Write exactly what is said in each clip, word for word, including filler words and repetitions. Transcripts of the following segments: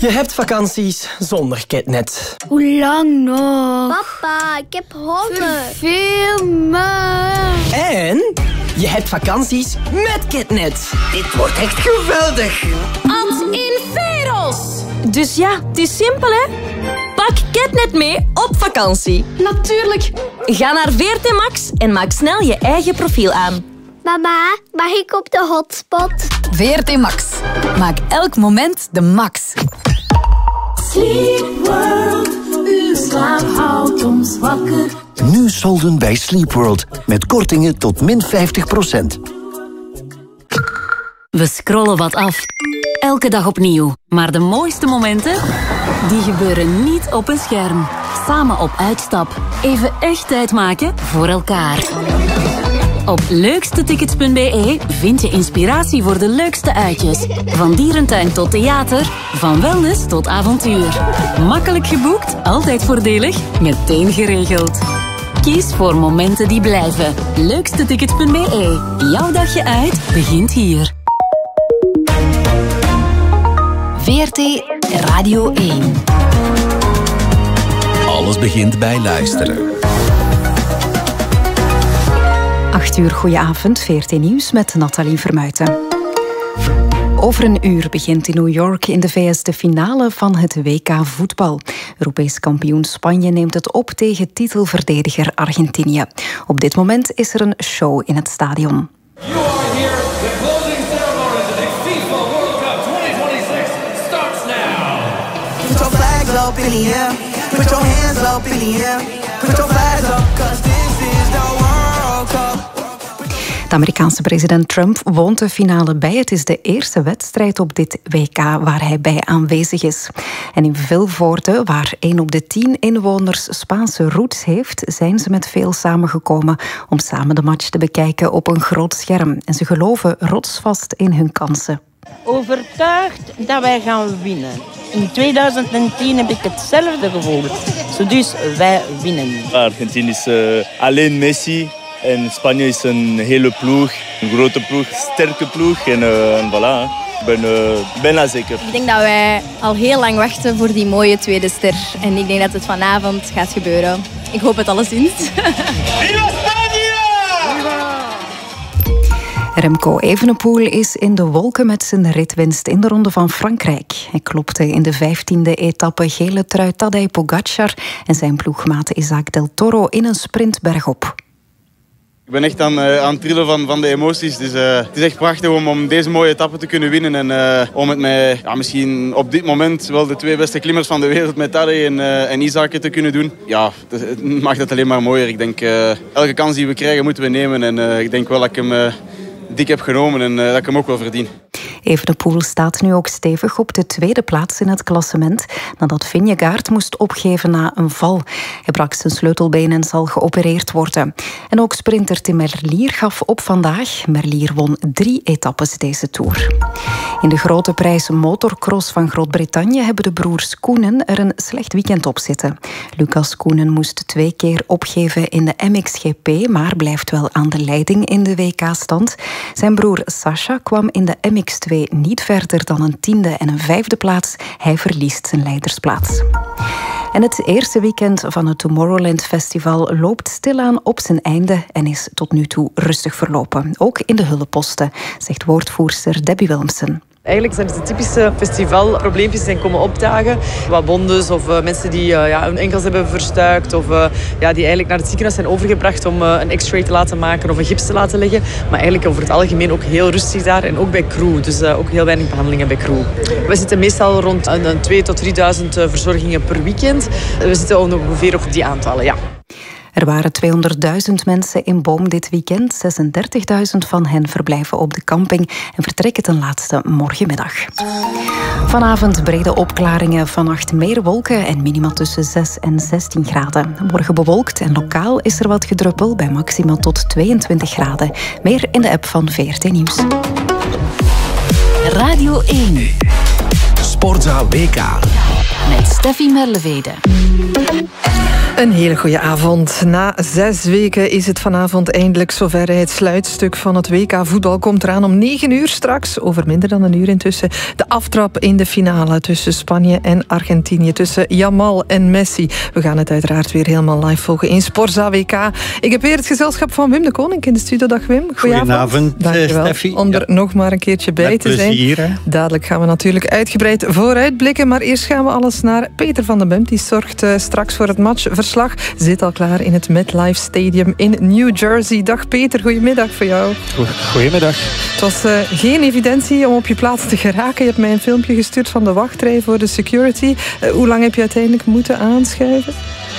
Je hebt vakanties zonder Kitnet. Hoe lang nog? Papa, ik heb honger. Veel me. En je hebt vakanties met Kitnet. Dit wordt echt geweldig. Ad in Veros. Dus ja, het is simpel, hè? Pak Kitnet mee op vakantie. Natuurlijk. Ga naar V R T Max en maak snel je eigen profiel aan. Mama, mag ik op de hotspot? V R T Max. Maak elk moment de max. Sleep World, uw slaap houdt ons wakker. Nu solden bij Sleep World met kortingen tot min vijftig procent. We scrollen wat af. Elke dag opnieuw. Maar de mooiste momenten, die gebeuren niet op een scherm. Samen op uitstap. Even echt tijd maken voor elkaar. Op leukstetickets punt b e vind je inspiratie voor de leukste uitjes. Van dierentuin tot theater, van wellness tot avontuur. Makkelijk geboekt, altijd voordelig, meteen geregeld. Kies voor momenten die blijven. leukstetickets punt b e. Jouw dagje uit begint hier. V R T Radio één. Alles begint bij luisteren. acht uur, goedenavond, V R T Nieuws met Nathalie Vermuijten. Over een uur begint in New York in de V S de finale van het W K voetbal. Europees kampioen Spanje neemt het op tegen titelverdediger Argentinië. Op dit moment is er een show in het stadion. You are here. The closing ceremony of the FIFA World Cup twenty twenty-six starts now. Put your flags up in the air. Put your hands up in the air. Put your flags up, cause this is the World Cup. De Amerikaanse president Trump woont de finale bij. Het is de eerste wedstrijd op dit W K waar hij bij aanwezig is. En in Vilvoorde, waar één op de tien inwoners Spaanse roots heeft, zijn ze met veel samengekomen om samen de match te bekijken op een groot scherm. En ze geloven rotsvast in hun kansen. Overtuigd dat wij gaan winnen. In tweeduizend tien heb ik hetzelfde gevoeld. Dus wij winnen. Argentinië is uh, alleen Messi. En Spanje is een hele ploeg, een grote ploeg, sterke ploeg. En, uh, en voilà, ik ben uh, bijna zeker. Ik denk dat wij al heel lang wachten voor die mooie tweede ster. En ik denk dat het vanavond gaat gebeuren. Ik hoop het alleszins. Viva Spanje! Remco Evenepoel is in de wolken met zijn ritwinst in de Ronde van Frankrijk. Hij klopte in de vijftiende etappe gele trui Tadej Pogacar en zijn ploegmaat Isaac del Toro in een sprint bergop. Ik ben echt aan, uh, aan het trillen van, van de emoties. Dus, uh, het is echt prachtig om, om deze mooie etappe te kunnen winnen. En uh, om het met ja, misschien op dit moment wel de twee beste klimmers van de wereld met Tadej en, uh, en Isaac te kunnen doen. Ja, het, het maakt het alleen maar mooier. Ik denk, uh, elke kans die we krijgen moeten we nemen. En uh, ik denk wel dat ik hem uh, dik heb genomen en uh, dat ik hem ook wel verdien. Evenepoel staat nu ook stevig op de tweede plaats in het klassement nadat Vingegaard moest opgeven na een val. Hij brak zijn sleutelbeen en zal geopereerd worden. En ook sprinter Tim Merlier gaf op vandaag. Merlier won drie etappes deze Tour. In de grote prijs motocross van Groot-Brittannië hebben de broers Koenen er een slecht weekend op zitten. Lucas Koenen moest twee keer opgeven in de M X G P, maar blijft wel aan de leiding in de W K-stand. Zijn broer Sascha kwam in de M X twee niet verder dan een tiende en een vijfde plaats. Hij verliest zijn leidersplaats. En het eerste weekend van het Tomorrowland Festival loopt stilaan op zijn einde en is tot nu toe rustig verlopen. Ook in de hulpposten, zegt woordvoerster Debbie Wilmsen. Eigenlijk zijn het de typische festivalprobleempjes die zijn komen opdagen. Wat wondes of uh, mensen die uh, ja, hun enkels hebben verstuikt of uh, ja, die eigenlijk naar het ziekenhuis zijn overgebracht om uh, een x-ray te laten maken of een gips te laten leggen. Maar eigenlijk over het algemeen ook heel rustig daar en ook bij crew. Dus uh, ook heel weinig behandelingen bij crew. We zitten meestal rond een, een tweeduizend tot drieduizend uh, verzorgingen per weekend. We zitten ongeveer op die aantallen, ja. Er waren tweehonderdduizend mensen in Boom dit weekend. zesendertigduizend van hen verblijven op de camping en vertrekken ten laatste morgenmiddag. Vanavond brede opklaringen, vannacht meer wolken en minima tussen zes en zestien graden. Morgen bewolkt en lokaal is er wat gedruppel bij maxima tot tweeëntwintig graden. Meer in de app van V R T Nieuws. Radio één. Sportza W K. Met Steffi Merlevede. Een hele goede avond. Na zes weken is het vanavond eindelijk zover. Het sluitstuk van het W K voetbal komt eraan om negen uur straks. Over minder dan een uur intussen. De aftrap in de finale tussen Spanje en Argentinië. Tussen Yamal en Messi. We gaan het uiteraard weer helemaal live volgen in Sporza W K. Ik heb weer het gezelschap van Wim de Koning in de studio. Dag Wim. Goedenavond, Steffi. Om er ja. nog maar een keertje bij Met te plezier, zijn. Hè? Dadelijk gaan we natuurlijk uitgebreid vooruitblikken. Maar eerst gaan we alles naar Peter van den Bumpt. Die zorgt uh, straks voor het matchverslag. Zit al klaar in het MetLife Stadium in New Jersey. Dag Peter, goedemiddag voor jou. Goedemiddag. Het was uh, geen evidentie om op je plaats te geraken. Je hebt mij een filmpje gestuurd van de wachtrij voor de security. Uh, hoe lang heb je uiteindelijk moeten aanschuiven?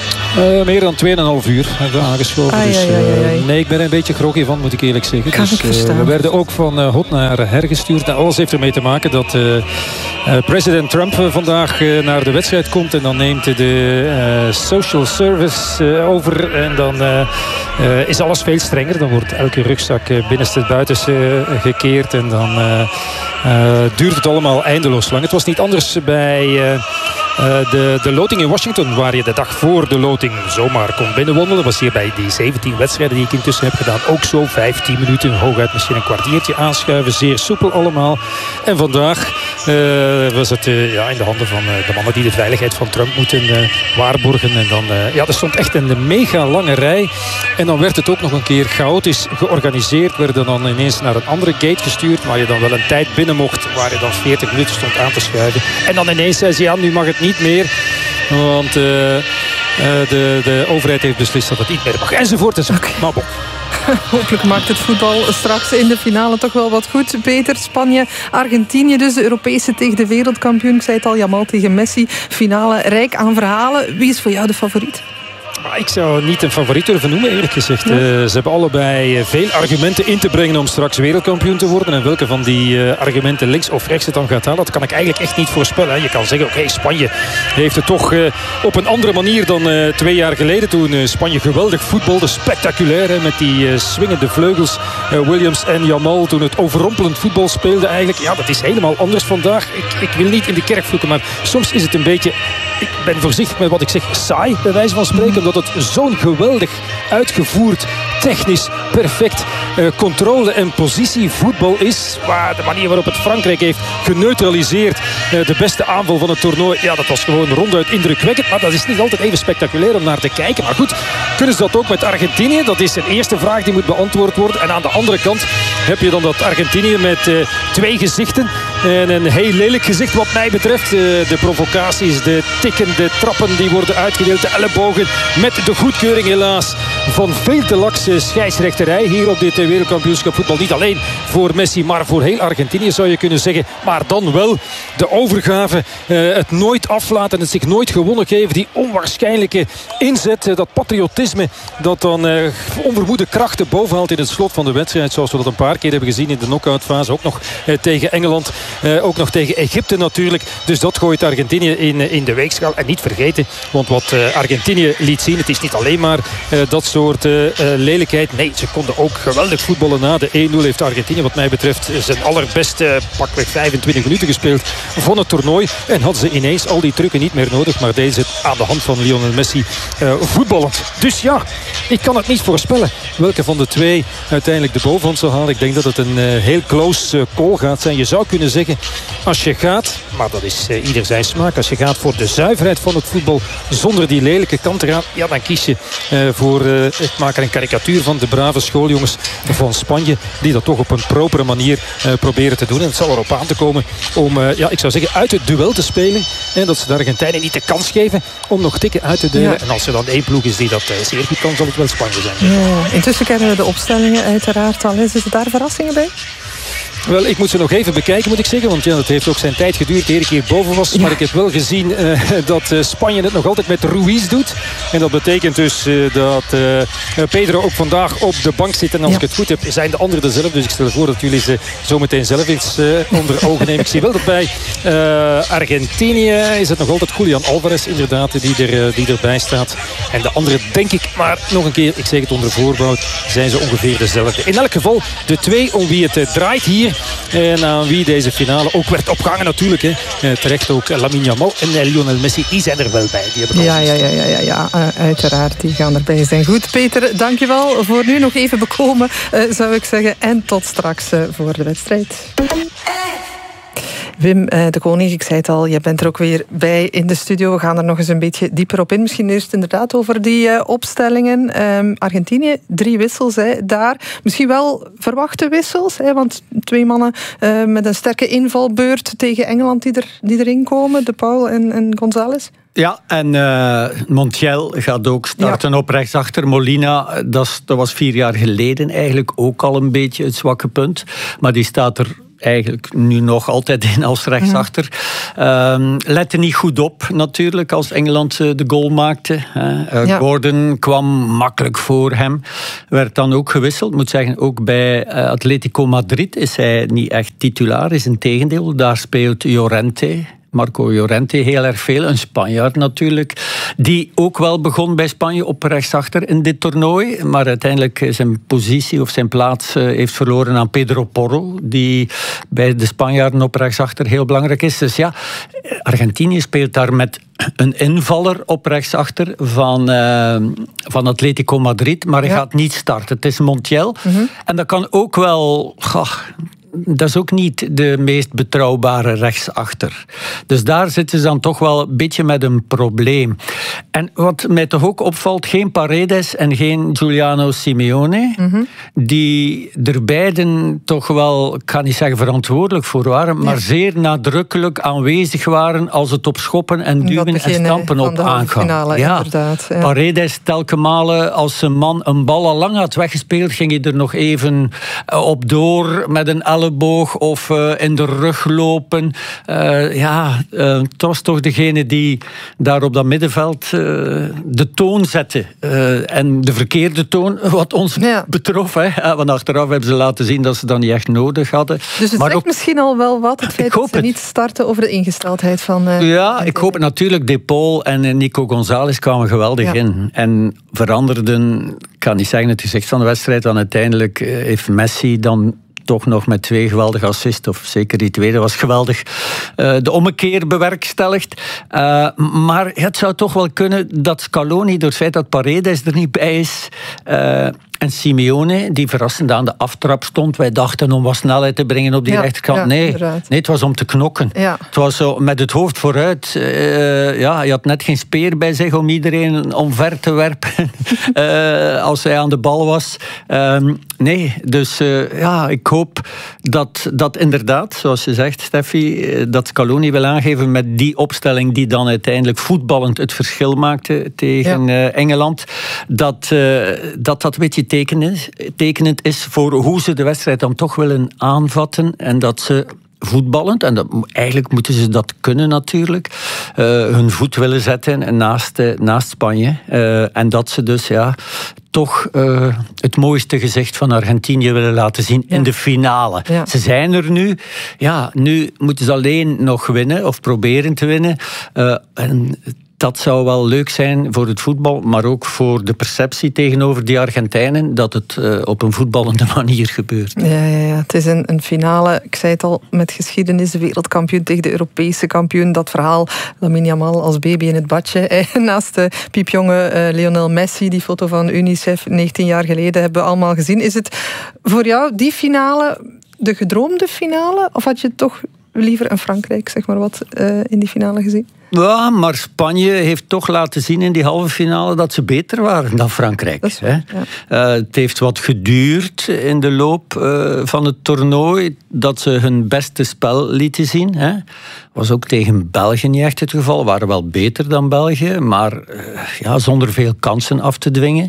Uh, meer dan tweeënhalf uur hebben we aangeschoven. Ai, dus, ai, ai, ai. Uh, nee, ik ben er een beetje groggy van, moet ik eerlijk zeggen. Kan dus, ik verstaan. Uh, we werden ook van uh, hot naar her gestuurd. En alles heeft ermee te maken dat uh, uh, president Trump uh, vandaag uh, naar de wedstrijd komt. En dan neemt de uh, social service uh, over. En dan uh, uh, is alles veel strenger. Dan wordt elke rugzak uh, binnenste en buitenste uh, gekeerd. En dan uh, uh, duurt het allemaal eindeloos lang. Het was niet anders bij... Uh, Uh, de, de loting in Washington, waar je de dag voor de loting zomaar kon binnenwandelen, was hier bij die zeventien wedstrijden die ik intussen heb gedaan ook zo. vijftien minuten, hooguit misschien een kwartiertje aanschuiven. Zeer soepel allemaal. En vandaag uh, was het uh, ja, in de handen van uh, de mannen die de veiligheid van Trump moeten uh, waarborgen. En dan, uh, ja, er stond echt een mega lange rij. En dan werd het ook nog een keer chaotisch georganiseerd. Werden dan ineens naar een andere gate gestuurd, waar je dan wel een tijd binnen mocht, waar je dan veertig minuten stond aan te schuiven. En dan ineens zei ze, ja, nu mag het niet meer. Want uh, uh, de, de overheid heeft beslist dat het niet meer mag. Enzovoort. enzovoort. Okay. Maar bon. Hopelijk maakt het voetbal straks in de finale toch wel wat goed. Peter, Spanje, Argentinië dus. De Europese tegen de wereldkampioen. Ik zei het al, Yamal tegen Messi. Finale rijk aan verhalen. Wie is voor jou de favoriet? Maar ik zou niet een favoriet durven noemen, eerlijk gezegd. Ja. Uh, ze hebben allebei veel argumenten in te brengen om straks wereldkampioen te worden. En welke van die uh, argumenten links of rechts het dan gaat halen, dat kan ik eigenlijk echt niet voorspellen. Hè. Je kan zeggen, oké, okay, Spanje heeft het toch uh, op een andere manier dan uh, twee jaar geleden. Toen uh, Spanje geweldig voetbalde, spectaculair. Hè, met die uh, swingende vleugels. Uh, Williams en Yamal toen het overrompelend voetbal speelde eigenlijk. Ja, dat is helemaal anders vandaag. Ik, ik wil niet in de kerk vloeken, maar soms is het een beetje... Ik ben voorzichtig met wat ik zeg, saai, bij wijze van spreken. Omdat het zo'n geweldig uitgevoerd, technisch, perfect uh, controle- en positievoetbal is. Maar de manier waarop het Frankrijk heeft geneutraliseerd, uh, de beste aanval van het toernooi, ja, dat was gewoon ronduit indrukwekkend. Maar dat is niet altijd even spectaculair om naar te kijken. Maar goed, kunnen ze dat ook met Argentinië? Dat is een eerste vraag die moet beantwoord worden. En aan de andere kant heb je dan dat Argentinië met uh, twee gezichten. En een heel lelijk gezicht wat mij betreft. Uh, de provocaties, de tikken, de trappen die worden uitgedeeld, de ellebogen. Met de goedkeuring helaas van veel te lakse scheidsrechterij hier op dit wereldkampioenschap voetbal. Niet alleen voor Messi, maar voor heel Argentinië zou je kunnen zeggen. Maar dan wel de overgave, uh, het nooit aflaten, het zich nooit gewonnen geven. Die onwaarschijnlijke inzet, uh, dat patriotisme dat dan uh, onvermoede krachten bovenhaalt in het slot van de wedstrijd. Zoals we dat een paar keer hebben gezien in de knock-outfase. Ook nog uh, tegen Engeland, uh, ook nog tegen Egypte natuurlijk. Dus dat gooit Argentinië in, uh, in de weegschaal. En niet vergeten, want wat uh, Argentinië liet zien, het is niet alleen maar uh, dat soort uh, uh, lelijkheid. Nee, ze konden ook geweldig voetballen. Na de één nul heeft Argentinië wat mij betreft zijn allerbeste uh, pakweg vijfentwintig minuten gespeeld van het toernooi. En hadden ze ineens al die trucken niet meer nodig. Maar deden ze het aan de hand van Lionel Messi uh, voetballend. Dus ja, ik kan het niet voorspellen welke van de twee uiteindelijk de bovenhand zal halen. Ik denk dat het een uh, heel close uh, call gaat zijn. Je zou kunnen zeggen, als je gaat, maar dat is uh, ieder zijn smaak, als je gaat voor de zuiverheid van het voetbal zonder die lelijke kant eraan, ja, dan kies je uh, voor, uh, ik maak er een karikatuur van, de brave schooljongens van Spanje, die dat toch op een propere manier uh, proberen te doen. En het zal erop aan te komen om, uh, ja, ik zou zeggen, uit het duel te spelen. En dat ze de Argentijnen niet de kans geven om nog tikken uit te delen. Ja. En als er dan één ploeg is die dat uh, zeer goed kan, zal het wel Spanje zijn. Ja. Intussen kennen we de opstellingen uiteraard al. Zitten daar verrassingen bij? Wel, ik moet ze nog even bekijken, moet ik zeggen. Want ja, het heeft ook zijn tijd geduurd eer ik hier boven was. Ja. Maar ik heb wel gezien uh, dat uh, Spanje het nog altijd met Ruiz doet. En dat betekent dus uh, dat uh, Pedro ook vandaag op de bank zit. En als ja. ik het goed heb, zijn de anderen dezelfde. Dus ik stel voor dat jullie ze zo meteen zelf eens uh, onder ogen nemen. Ik zie wel dat bij uh, Argentinië is het nog altijd Julian Alvarez inderdaad die, er, uh, die erbij staat. En de andere, denk ik, maar nog een keer, ik zeg het onder voorbouw, zijn ze ongeveer dezelfde. In elk geval, de twee om wie het uh, draait hier. En aan wie deze finale ook werd opgehangen natuurlijk. Hè. Uh, terecht ook Lamine Yamal en uh, Lionel Messi, die zijn er wel bij. Die hebben ja, ja, ja, ja, ja, ja. Uh, uiteraard, die gaan erbij zijn. Goed, Peter, dankjewel voor nu. Nog even bekomen, uh, zou ik zeggen. En tot straks uh, voor de wedstrijd. Wim uh, de Koning, ik zei het al, jij bent er ook weer bij in de studio. We gaan er nog eens een beetje dieper op in. Misschien eerst inderdaad over die uh, opstellingen. Um, Argentinië, drie wissels hè, daar. Misschien wel verwachte wissels, hè, want twee mannen uh, met een sterke invalbeurt tegen Engeland die, er, die erin komen. De Paul en, en González. Ja, en uh, Montiel gaat ook starten ja. op rechtsachter. Molina, dat, dat was vier jaar geleden eigenlijk ook al een beetje het zwakke punt. Maar die staat er eigenlijk nu nog altijd in als rechtsachter. Ja. Um, let er niet goed op natuurlijk als Engeland uh, de goal maakte. Uh, ja. Gordon kwam makkelijk voor hem. Werd dan ook gewisseld. Ik moet zeggen, ook bij uh, Atletico Madrid is hij niet echt titulaar. Is een tegendeel. Daar speelt Llorente. Marco Llorente heel erg veel, een Spanjaard natuurlijk, die ook wel begon bij Spanje op rechtsachter in dit toernooi, maar uiteindelijk zijn positie of zijn plaats uh, heeft verloren aan Pedro Porro, die bij de Spanjaarden op rechtsachter heel belangrijk is. Dus ja, Argentinië speelt daar met een invaller op rechtsachter van, uh, van Atletico Madrid, maar hij ja. gaat niet starten. Het is Montiel. Mm-hmm. En dat kan ook wel... Goh, dat is ook niet de meest betrouwbare rechtsachter. Dus daar zitten ze dan toch wel een beetje met een probleem. En wat mij toch ook opvalt, geen Paredes en geen Giuliano Simeone, mm-hmm. die er beiden toch wel, ik ga niet zeggen verantwoordelijk voor waren, maar ja. zeer nadrukkelijk aanwezig waren als het op schoppen en duwen en stampen op aankwam. Ja. Ja. Paredes telkens malen als een man een bal al lang had weggespeeld, ging hij er nog even op door met een elleboog of uh, in de rug lopen. Uh, ja, uh, het was toch degene die daar op dat middenveld uh, de toon zette. Uh, en de verkeerde toon, wat ons ja. betrof. Hè. Want achteraf hebben ze laten zien dat ze dat niet echt nodig hadden. Dus het maar zegt ook, misschien al wel wat, het feit dat ze het. niet starten over de ingesteldheid van... Uh, ja, ik hoop het natuurlijk. De Paul en Nico González kwamen geweldig ja. in. En veranderden, ik kan niet zeggen het gezicht van de wedstrijd, dan uiteindelijk heeft Messi dan toch nog met twee geweldige assists, of zeker die tweede was geweldig, uh, de ommekeer bewerkstelligd. Uh, maar het zou toch wel kunnen dat Scaloni, door het feit dat Paredes er niet bij is, uh, en Simeone, die verrassend aan de aftrap stond. Wij dachten om wat snelheid te brengen op die ja, rechterkant. Ja, nee, nee, het was om te knokken. Ja. Het was zo met het hoofd vooruit. Uh, ja, je had net geen speer bij zich om iedereen omver te werpen uh, als hij aan de bal was. Um, nee, dus uh, ja, ik hoop dat, dat inderdaad, zoals je zegt, Steffi, dat Scaloni wil aangeven met die opstelling die dan uiteindelijk voetballend het verschil maakte tegen ja. uh, Engeland, dat, uh, dat dat een beetje tekenend, tekenend is voor hoe ze de wedstrijd dan toch willen aanvatten en dat ze voetballend, en dat, eigenlijk moeten ze dat kunnen natuurlijk, uh, hun voet willen zetten naast, uh, naast Spanje. Uh, en dat ze dus ja, toch uh, het mooiste gezicht van Argentinië willen laten zien ja. in de finale. Ja. Ze zijn er nu. Ja, nu moeten ze alleen nog winnen of proberen te winnen. Uh, en dat zou wel leuk zijn voor het voetbal, maar ook voor de perceptie tegenover die Argentijnen, dat het uh, op een voetballende manier gebeurt. Ja, ja, ja. Het is een, een finale, ik zei het al, met geschiedenis, de wereldkampioen tegen de Europese kampioen. Dat verhaal, Lamine Yamal als baby in het badje, eh, naast de piepjonge uh, Lionel Messi, die foto van UNICEF negentien jaar geleden, hebben we allemaal gezien. Is het voor jou die finale de gedroomde finale, of had je toch liever een Frankrijk, zeg maar wat, uh, in die finale gezien? Ja, maar Spanje heeft toch laten zien in die halve finale dat ze beter waren dan Frankrijk. Is, hè? Ja. Uh, het heeft wat geduurd in de loop uh, van het toernooi dat ze hun beste spel lieten zien. Hè? Was ook tegen België niet echt het geval. Waren wel beter dan België, maar uh, ja, zonder veel kansen af te dwingen.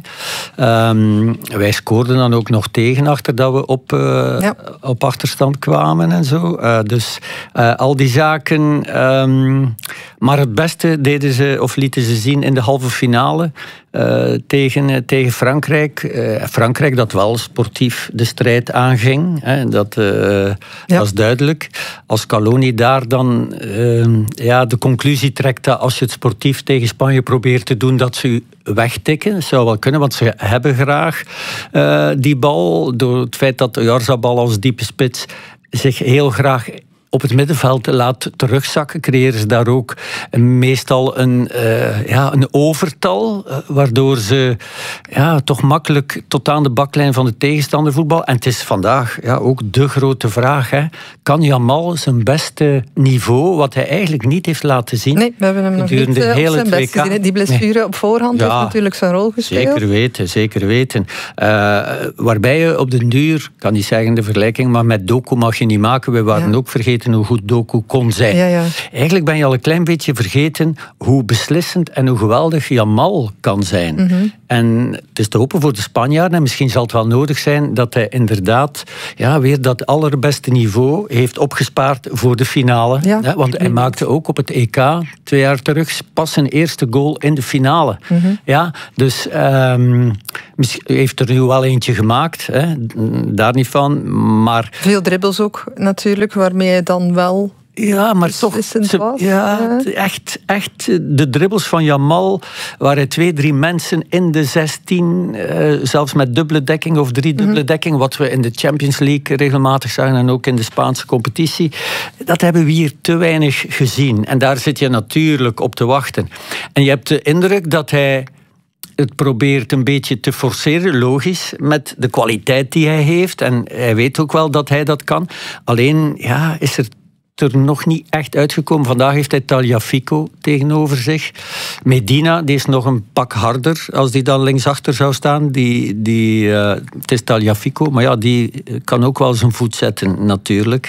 Um, wij scoorden dan ook nog tegen achter dat we op, uh, ja. op achterstand kwamen en zo. Uh, dus uh, al die zaken. Um, Maar het beste deden ze, of lieten ze zien in de halve finale uh, tegen, uh, tegen Frankrijk. Uh, Frankrijk dat wel sportief de strijd aanging. Hè, dat uh, ja. was duidelijk. Als Scaloni daar dan uh, ja, de conclusie trekt dat als je het sportief tegen Spanje probeert te doen, dat ze u wegtikken. Dat zou wel kunnen, want ze hebben graag uh, die bal. Door het feit dat Oyarzabal als diepe spits zich heel graag op het middenveld laat terugzakken, creëren ze daar ook meestal een, uh, ja, een overtal, uh, waardoor ze ja, toch makkelijk tot aan de baklijn van de tegenstander voetballen. En het is vandaag ja, ook de grote vraag. Hè. Kan Yamal zijn beste niveau, wat hij eigenlijk niet heeft laten zien? Nee, we hebben hem nog niet uh, op zijn best gezien. Die blessure nee. op voorhand ja, heeft natuurlijk zijn rol gespeeld. Zeker weten, zeker weten. Uh, waarbij je op den duur, kan niet zeggen de vergelijking, maar met Doku mag je niet maken. We waren ja. ook vergeten hoe goed Doku kon zijn. Ja, ja. Eigenlijk ben je al een klein beetje vergeten hoe beslissend en hoe geweldig Yamal kan zijn. Mm-hmm. En het is te hopen voor de Spanjaarden, en misschien zal het wel nodig zijn dat hij inderdaad ja, weer dat allerbeste niveau heeft opgespaard voor de finale. Ja. Ja, want hij maakte ook op het E K twee jaar terug pas zijn eerste goal in de finale. Mm-hmm. Ja, dus um, heeft er nu wel eentje gemaakt, hè, daar niet van, maar... Veel dribbels ook natuurlijk, waarmee hij dan wel... Ja, maar toch, ze, ja, echt, echt de dribbels van Yamal, waar hij twee, drie mensen in de zestien, uh, zelfs met dubbele dekking of drie dubbele mm-hmm. dekking, wat we in de Champions League regelmatig zagen en ook in de Spaanse competitie, dat hebben we hier te weinig gezien. En daar zit je natuurlijk op te wachten. En je hebt de indruk dat hij het probeert een beetje te forceren, logisch, met de kwaliteit die hij heeft. En hij weet ook wel dat hij dat kan. Alleen, ja, is er er nog niet echt uitgekomen. Vandaag heeft hij Tagliafico tegenover zich. Medina, die is nog een pak harder als die dan linksachter zou staan. Die, die, uh, het is Tagliafico, maar ja, die kan ook wel zijn voet zetten, natuurlijk.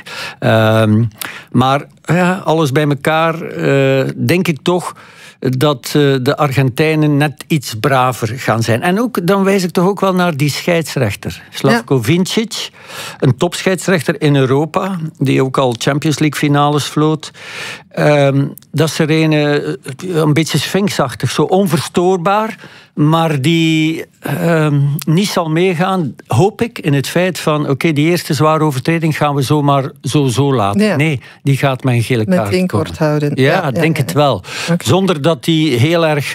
Um, maar ja, alles bij elkaar, uh, denk ik toch dat uh, de Argentijnen net iets braver gaan zijn. En ook, dan wijs ik toch ook wel naar die scheidsrechter. Slavko ja. Vincic, een topscheidsrechter in Europa, die ook al Champions League finales floot. Um, dat is er een, uh, een beetje sphinxachtig, zo onverstoorbaar, maar die um, niet zal meegaan, hoop ik, in het feit van oké, okay, die eerste zware overtreding gaan we zomaar zo zo laten. Ja. Nee, die gaat met een gele kaart met één kort houden. Ja, ja, denk ja, het wel. Okay. Zonder dat hij heel erg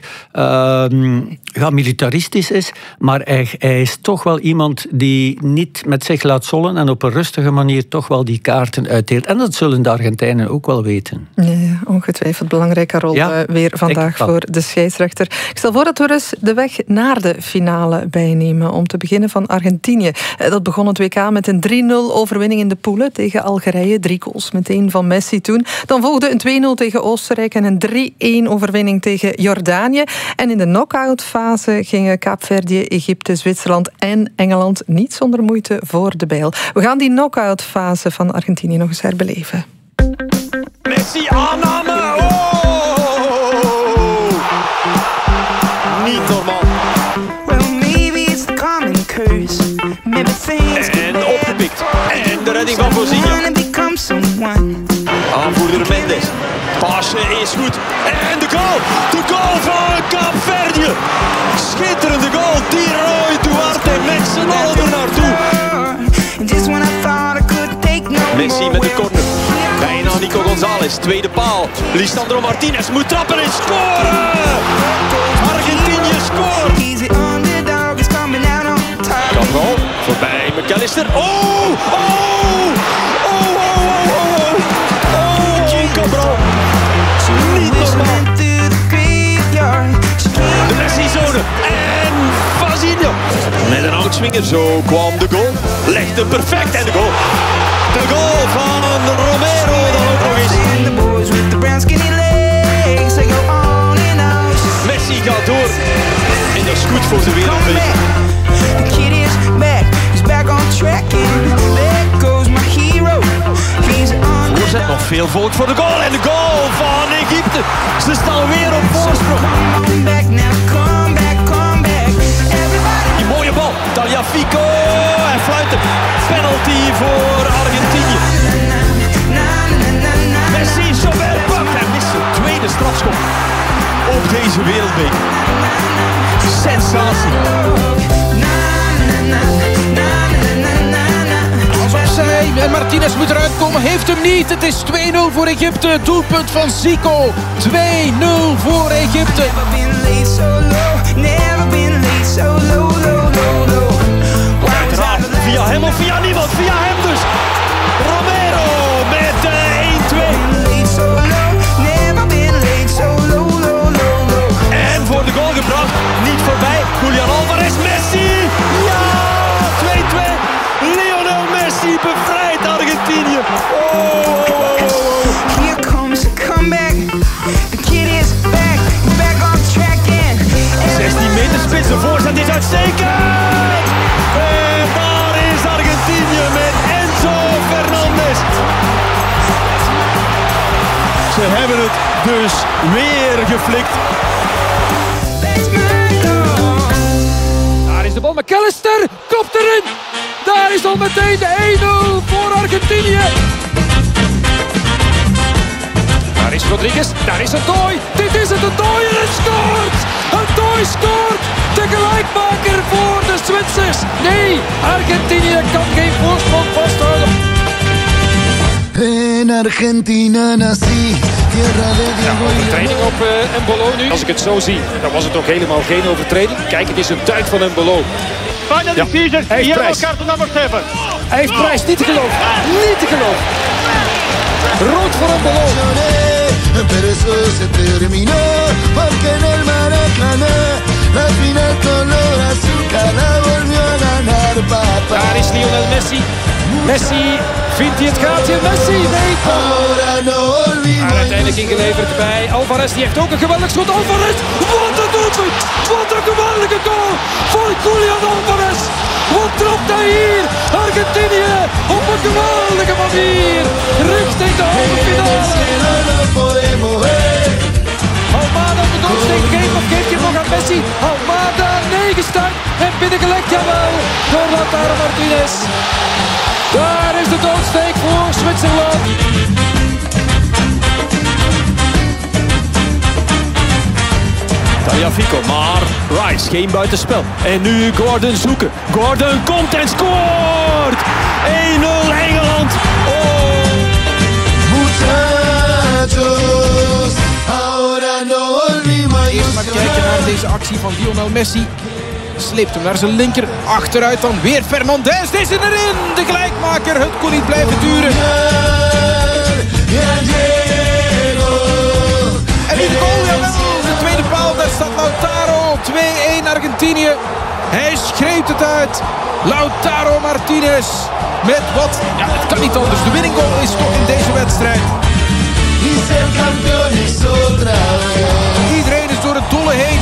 um, ja, militaristisch is, maar hij, hij is toch wel iemand die niet met zich laat zollen en op een rustige manier toch wel die kaarten uitdeelt. En dat zullen de Argentijnen ook wel weten. Ja, ja, ongetwijfeld belangrijke rol ja, uh, weer vandaag voor de scheidsrechter. Ik stel voor dat we dus de weg naar de finale bijnemen. Om te beginnen van Argentinië. Dat begon het W K met een drie nul overwinning in de poelen tegen Algerije. Drie goals meteen van Messi toen. Dan volgde een twee nul tegen Oostenrijk en een drie een overwinning tegen Jordanië. En in de knock-out fase gingen Kaapverdië, Egypte, Zwitserland en Engeland niet zonder moeite voor de bijl. We gaan die knock-out fase van Argentinië nog eens herbeleven. Messi, aanname! Oh! Niet normaal. En opgepikt. En de redding van Voorzien. Aanvoerder Mendes. Paasje is goed. En de goal. De goal van Kaapverdië. Schitterende goal. Leroy Duarte met z'n allen er naartoe. Messi met de corner. Bijna Nico González. Tweede paal. Lisandro Martinez moet trappen en scoren. Argentinië scoort. Cabral. Voorbij McAllister. Oh! Oh! Oh! Oh! Oh! Oh! Oh! Cabral. Niet normaal. De Messi-zone. En Fazinho. Met een oudswinger. Zo kwam de goal. Legde perfect. En de goal. De goal van Romero. Dan ook nog eens. Messi gaat door. En dat is goed voor de wereldbeker. Voorzet, nog veel volk voor de goal. En de goal van Egypte. Ze staan weer op voorsprong. Die mooie bal. Tagliafico. En fluiten. Penalty voor Argentinië. Messi, Sobel, pakt. Hij mist zijn tweede strafschop. Molenbeek. Sensatie. Als opzij. En Martinez moet eruit komen. Heeft hem niet. Het is twee nul voor Egypte. Doelpunt van Zico. twee nul voor Egypte. Uiteraard via hem of via niemand. Via hem dus. Romero met de één twee. En voor de goal gebracht. Niet voorbij. Julian Alvarez. Messi. Ja! twee twee. Lionel Messi bevrijdt Argentinië. Oh. Here comes the comeback. The kid is back. Back on track and zestien meter spits. De voorzet is uitstekend. En daar is Argentinië met Enzo Fernandez. Ze hebben het dus weer geflikt. Daar is de bal. McAllister kopt erin. Daar is al meteen de één nul voor Argentinië. Daar is Rodriguez. Daar is het dooi. Dit is het, een dooi en het scoort. Een dooi scoort. De gelijkmaker voor de Zwitsers. Nee, Argentinië kan geen voorsprong vasthouden. En Argentina nací. Ja, overtreding op uh, Embolo nu. Als ik het zo zie, dan was het ook helemaal geen overtreding. Kijk, het is een tuit van Embolo. Ja. Hij heeft prijs. Hij heeft prijs, niet te geloven. Niet te geloven. Rood voor Embolo. Pero eso se terminó porque en el Maracaná la final color azúcar la volvió a ganar papá. Daar is Lionel Messi. Messi vindt hij het gaatje. Messi, nee. Maar uiteindelijk ingeleverd bij Alvarez. Die heeft ook een geweldig schot. Alvarez, wat een doelpunt. Wat een geweldige goal van Julian Alvarez. Wat trapt hij hier? Argentinië op een geweldige manier. Richting de halve finale. Almada op de doodsteek geeft of geeft hij nog aan Messi. Almada, nee, gestart en binnengelegd, jawel, door Lautaro Martinez. Daar is de doodsteek voor Zwitserland. Tagliafico, maar Rice, geen buitenspel. En nu Gordon zoeken. Gordon komt en scoort! één nul Engeland. Oh! Muchachos, ahora no volvimos. Eerst maar kijken naar deze actie van Lionel Messi. Sleept hem naar zijn linker. Achteruit dan weer Fernandez. Dit is erin. De gelijkmaker. Het kon niet blijven duren. En nu de goal. Jawel. De tweede paal. Daar staat Lautaro. twee één Argentinië. Hij schreeuwt het uit. Lautaro Martinez. Met wat? Ja, het kan niet anders. De winning goal is toch in deze wedstrijd. Iedereen is door het dolle heen.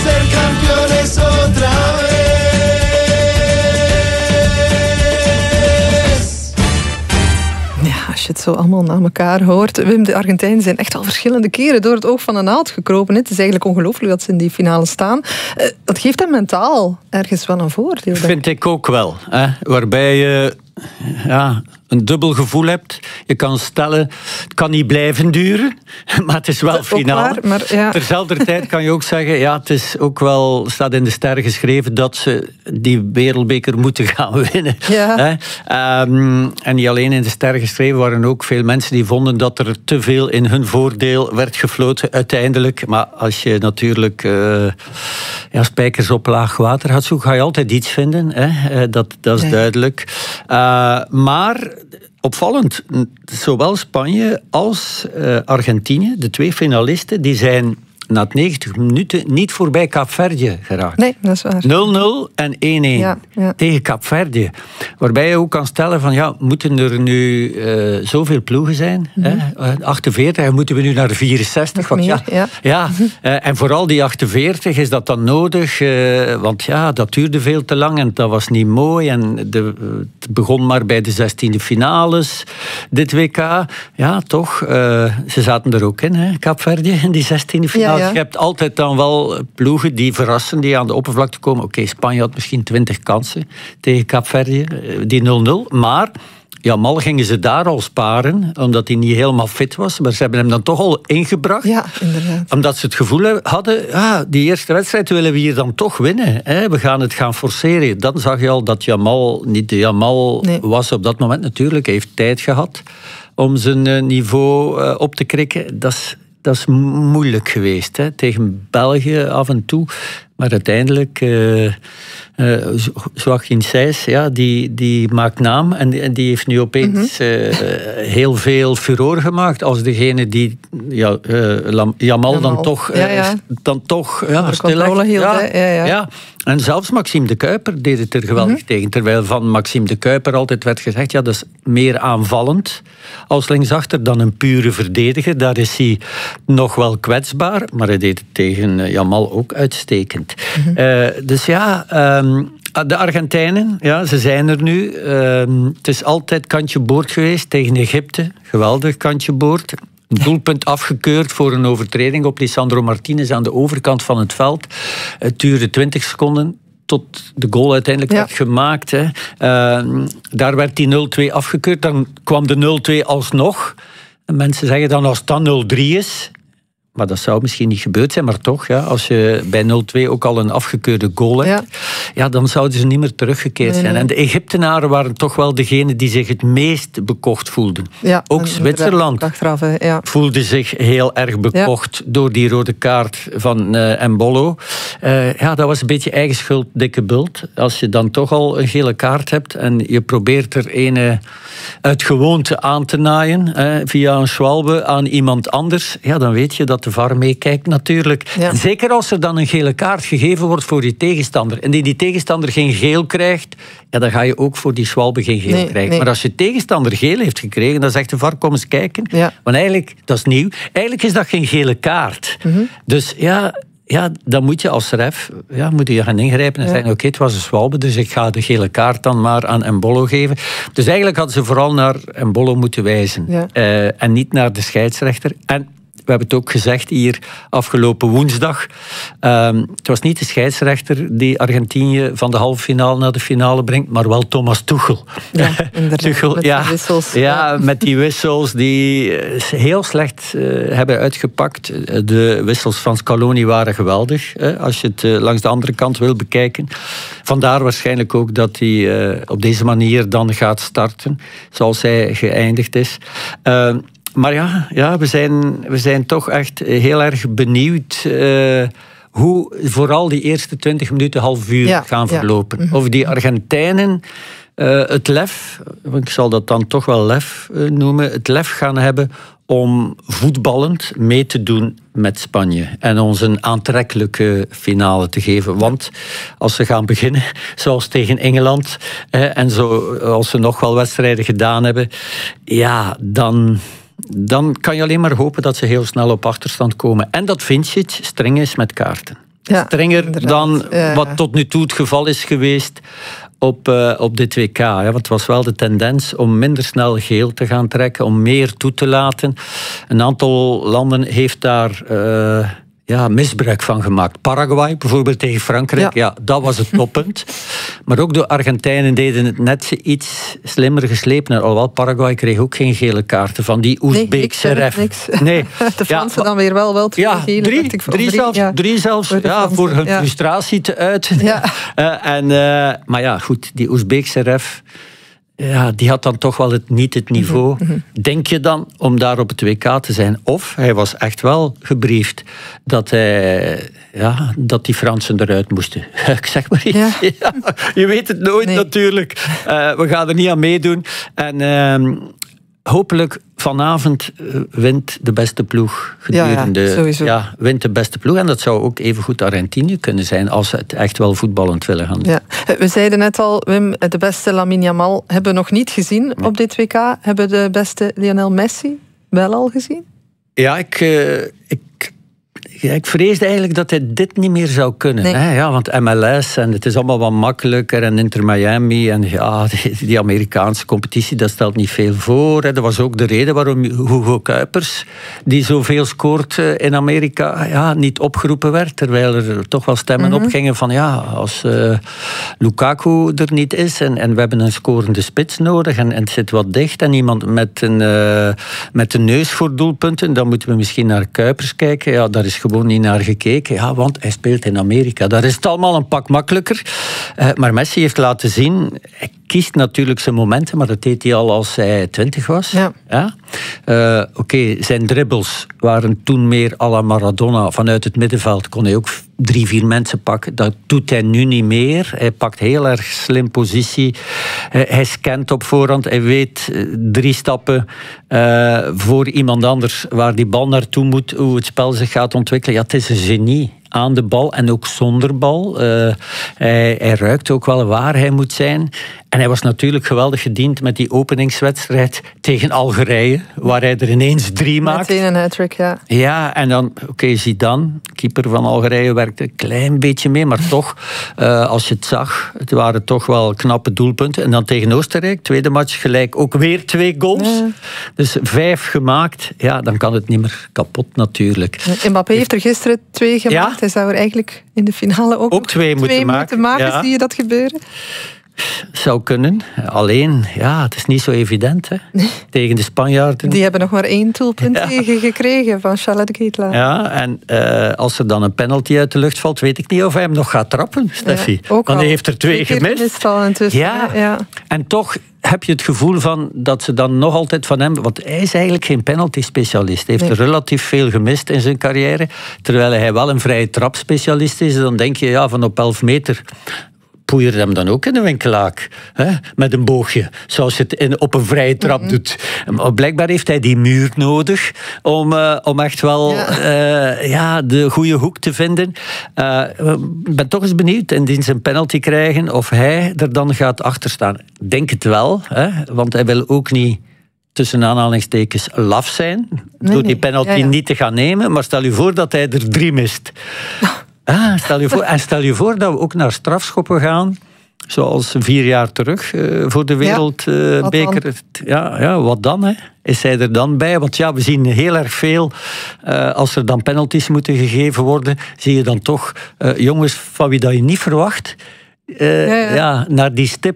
Ja, als je het zo allemaal na elkaar hoort. Wim, de Argentijnen zijn echt al verschillende keren door het oog van een naald gekropen. Het is eigenlijk ongelooflijk dat ze in die finale staan. Dat geeft hem mentaal ergens wel een voordeel. Vind ik ook wel. Hè? Waarbij je ja, een dubbel gevoel hebt. Je kan stellen, het kan niet blijven duren, maar het is wel finale. Waar, maar ja. Terzelfde tijd kan je ook zeggen, ja, het is ook wel, staat in de sterren geschreven dat ze die wereldbeker moeten gaan winnen. Ja. Hè? Um, en niet alleen in de sterren geschreven, waren ook veel mensen die vonden dat er te veel in hun voordeel werd gefloten uiteindelijk. Maar als je natuurlijk uh, ja, spijkers op laag water gaat zoeken, ga je altijd iets vinden. Hè? Uh, dat, dat is nee. duidelijk. Uh, maar opvallend, zowel Spanje als uh, Argentinië, de twee finalisten, die zijn na negentig minuten niet voorbij Kaapverdië geraakt. Nee, dat is waar. nul nul en één één ja, ja. tegen Kaapverdië. Waarbij je ook kan stellen van, ja, moeten er nu uh, zoveel ploegen zijn? Mm-hmm. Hè? achtenveertig, en moeten we nu naar de vierenzestig? Want, meer, ja, ja. ja uh, en vooral die achtenveertig, is dat dan nodig? Uh, want ja, dat duurde veel te lang en dat was niet mooi. En de, het begon maar bij de zestiende finales, dit W K. Ja, toch, uh, ze zaten er ook in, hè, Kaapverdië, in die zestiende finales. Ja, ja. Je hebt altijd dan wel ploegen die verrassen, die aan de oppervlakte komen. Oké, okay, Spanje had misschien twintig kansen tegen Kaapverdië, die nul nul. Maar Jamal gingen ze daar al sparen, omdat hij niet helemaal fit was. Maar ze hebben hem dan toch al ingebracht. Ja, inderdaad. Omdat ze het gevoel hadden, ah, die eerste wedstrijd willen we hier dan toch winnen. Hè? We gaan het gaan forceren. Dan zag je al dat Jamal niet de Jamal nee. was op dat moment natuurlijk. Hij heeft tijd gehad om zijn niveau uh, op te krikken. Dat is, dat is moeilijk geweest. Hè? Tegen België af en toe. Maar uiteindelijk... Uh, Uh, Joachim Sijs, ja, die, die maakt naam en, en die heeft nu opeens mm-hmm. uh, heel veel furore gemaakt als degene die ja, uh, Jamal, Jamal dan toch uh, ja, ja. dan toch ja, controle hield. Ja, ja, ja. ja. En zelfs Maxime de Kuiper deed het er geweldig mm-hmm. tegen. Terwijl van Maxime de Kuiper altijd werd gezegd, ja, dat is meer aanvallend als linksachter dan een pure verdediger. Daar is hij nog wel kwetsbaar, maar hij deed het tegen Jamal ook uitstekend. Mm-hmm. Uh, dus ja... Uh, De Argentijnen, ja, ze zijn er nu. Uh, het is altijd kantje boord geweest tegen Egypte. Geweldig kantje boord. Een doelpunt afgekeurd voor een overtreding op Lisandro Martinez aan de overkant van het veld. Het duurde twintig seconden tot de goal uiteindelijk ja. werd gemaakt. Hè. Uh, daar werd die nul twee afgekeurd. Dan kwam de nul twee alsnog. En mensen zeggen dan als het dan nul drie is... Maar dat zou misschien niet gebeurd zijn, maar toch, ja, als je bij nul twee ook al een afgekeurde goal hebt, ja. Ja, dan zouden ze niet meer teruggekeerd nee, zijn. Nee. En de Egyptenaren waren toch wel degenen die zich het meest bekocht voelden. Ja, ook Zwitserland achteraf, ja. voelde zich heel erg bekocht ja. door die rode kaart van uh, Embolo. Uh, ja, dat was een beetje eigen schuld, dikke bult. Als je dan toch al een gele kaart hebt en je probeert er een uh, uit gewoonte aan te naaien, uh, via een schwalbe aan iemand anders, ja, dan weet je dat de V A R meekijkt natuurlijk. Ja. Zeker als er dan een gele kaart gegeven wordt voor je tegenstander en die, die tegenstander geen geel krijgt, ja, dan ga je ook voor die schwalbe geen geel nee, krijgen. Nee. Maar als je tegenstander geel heeft gekregen, dan zegt de V A R, kom eens kijken. Ja. Want eigenlijk, dat is nieuw, eigenlijk is dat geen gele kaart. Mm-hmm. Dus ja... Ja, dan moet je als ref ja, moet je gaan ingrijpen en ja. zeggen, oké, okay, het was een schwalbe, dus ik ga de gele kaart dan maar aan Embolo geven. Dus eigenlijk hadden ze vooral naar Embolo moeten wijzen. Ja. Uh, en niet naar de scheidsrechter. En we hebben het ook gezegd hier afgelopen woensdag. Um, het was niet de scheidsrechter die Argentinië van de halve finale naar de finale brengt, maar wel Thomas Tuchel. Ja, inderdaad. Tuchel, met ja, die wissels. Ja, ja, met die wissels die heel slecht uh, hebben uitgepakt. De wissels van Scaloni waren geweldig, hè, als je het uh, langs de andere kant wil bekijken. Vandaar waarschijnlijk ook dat hij uh, op deze manier dan gaat starten, zoals hij geëindigd is. Uh, Maar ja, ja we, zijn, we zijn toch echt heel erg benieuwd uh, hoe vooral die eerste twintig minuten, half uur ja, gaan verlopen. Ja. Of die Argentijnen uh, het lef, ik zal dat dan toch wel lef uh, noemen, het lef gaan hebben om voetballend mee te doen met Spanje en ons een aantrekkelijke finale te geven. Want als ze gaan beginnen, zoals tegen Engeland, eh, en zo, als ze nog wel wedstrijden gedaan hebben, ja, dan... dan kan je alleen maar hopen dat ze heel snel op achterstand komen. En dat Vincic streng is met kaarten. Ja, strenger inderdaad. dan ja. wat tot nu toe het geval is geweest op, uh, op dit W K. Hè. Want het was wel de tendens om minder snel geel te gaan trekken, om meer toe te laten. Een aantal landen heeft daar... Uh, Ja, misbruik van gemaakt. Paraguay bijvoorbeeld tegen Frankrijk, ja, ja dat was het toppunt. Maar ook de Argentijnen deden het net iets slimmer geslepen. Alhoewel, Paraguay kreeg ook geen gele kaarten van die Oezbeekse nee, ref. Niks. Nee. De Fransen ja, dan weer wel, wel twee ja, gele. Drie, ik drie, drie zelfs, ja. drie zelfs voor, ja, voor hun ja. frustratie te uiten. Ja. uh, en, uh, maar ja, goed, die Oezbeekse ref... Ja, die had dan toch wel het, niet het niveau, mm-hmm. denk je dan, om daar op het W K te zijn. Of hij was echt wel gebriefd dat, hij, ja, dat die Fransen eruit moesten. Ik zeg maar iets. Ja. Ja, je weet het nooit nee. natuurlijk. Uh, we gaan er niet aan meedoen. En uh, hopelijk vanavond uh, wint de beste ploeg gedurende... Ja, ja, sowieso. Ja, wint de beste ploeg. En dat zou ook evengoed Argentinië kunnen zijn als ze het echt wel voetballend willen gaan doen. Ja. We zeiden net al, Wim, de beste Lamine Yamal hebben we nog niet gezien nee. op dit W K. Hebben we de beste Lionel Messi wel al gezien? Ja, ik... Uh, ik ja, ik vreesde eigenlijk dat hij dit niet meer zou kunnen. Nee. Hè? Ja, want M L S en het is allemaal wat makkelijker en Inter Miami en ja, die, die Amerikaanse competitie, dat stelt niet veel voor. Hè. Dat was ook de reden waarom Hugo Kuipers, die zoveel scoort in Amerika, ja, niet opgeroepen werd. Terwijl er toch wel stemmen Mm-hmm. opgingen van ja, als uh, Lukaku er niet is en, en we hebben een scorende spits nodig en, en het zit wat dicht en iemand met een, uh, met een neus voor doelpunten, dan moeten we misschien naar Kuipers kijken. Ja, daar is gewoon niet naar gekeken. Ja, want hij speelt in Amerika. Daar is het allemaal een pak makkelijker. Uh, maar Messi heeft laten zien, hij kiest natuurlijk zijn momenten, maar dat deed hij al als hij twintig was. Ja. Ja? Uh, Oké, okay, zijn dribbles waren toen meer à la Maradona. Vanuit het middenveld kon hij ook drie, vier mensen pakken. Dat doet hij nu niet meer. Hij pakt heel erg slim positie. Uh, hij scant op voorhand. Hij weet uh, drie stappen uh, voor iemand anders waar die bal naartoe moet, hoe het spel zich gaat ontwikkelen. Ja, het is een genie. Aan de bal en ook zonder bal. Uh, hij, hij ruikt ook wel waar hij moet zijn. En hij was natuurlijk geweldig gediend met die openingswedstrijd tegen Algerije, waar hij er ineens drie maakt. Meteen een hat-trick, ja. Ja, en dan, oké, okay, Zidane, keeper van Algerije, werkte een klein beetje mee, maar toch, uh, als je het zag, het waren toch wel knappe doelpunten. En dan tegen Oostenrijk, tweede match gelijk, ook weer twee goals. Ja. Dus vijf gemaakt, ja, dan kan het niet meer kapot natuurlijk. Mbappé heeft er gisteren twee gemaakt. Ja? Hij zou er eigenlijk in de finale ook, ook twee, twee moeten maken. Moeten maken. Ja. Zie je dat gebeuren? Zou kunnen. Alleen, ja, het is niet zo evident. Hè. Nee. Tegen de Spanjaarden. Die hebben nog maar één doelpunt ja. tegen gekregen van Charlotte Kietla. Ja, en uh, als er dan een penalty uit de lucht valt, weet ik niet of hij hem nog gaat trappen, Steffi. Ja, Want hij heeft er twee gemist. Al intussen, ja. Ja. En toch heb je het gevoel van dat ze dan nog altijd van hem... Want hij is eigenlijk geen penalty-specialist. Hij heeft nee. er relatief veel gemist in zijn carrière. Terwijl hij wel een vrije trap-specialist is. Dan denk je, ja, van op elf meter... poeier hem dan ook in de winkelaak. Hè? Met een boogje. Zoals je het in, op een vrije trap mm-hmm. doet. Maar blijkbaar heeft hij die muur nodig om, uh, om echt wel ja. Uh, ja, de goede hoek te vinden. Uh, ik ben toch eens benieuwd indien ze een penalty krijgen of hij er dan gaat achter staan. Ik denk het wel, hè? Want hij wil ook niet tussen aanhalingstekens laf zijn. Nee, door die penalty nee. ja, ja. niet te gaan nemen. Maar stel je voor dat hij er drie mist. Ah, stel je voor, en stel je voor dat we ook naar strafschoppen gaan, zoals vier jaar terug uh, voor de wereldbeker. Uh, ja, ja, wat dan? Hè? Is hij er dan bij? Want ja, we zien heel erg veel, uh, als er dan penalties moeten gegeven worden, zie je dan toch uh, jongens van wie dat je niet verwacht, Uh, ja, ja. ja, naar die stip